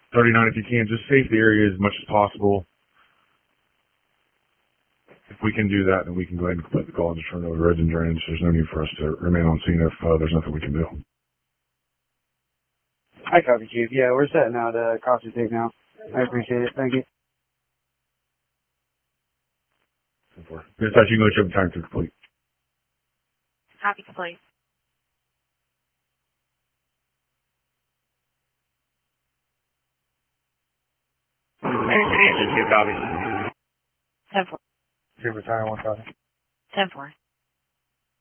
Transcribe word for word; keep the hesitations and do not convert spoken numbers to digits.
thirty-nine, if you can, just safe the area as much as possible. If we can do that, then we can go ahead and complete the call and just turn over roads and drainage. There's no need for us to remain on scene if uh, there's nothing we can do. I copy, Chief. Yeah, we're setting out a uh, cost tape now. I appreciate it. Thank you. Dispatch, you can go check the time to complete. Copy complete. Two copies. ten four. Chief, retire one copy. ten four.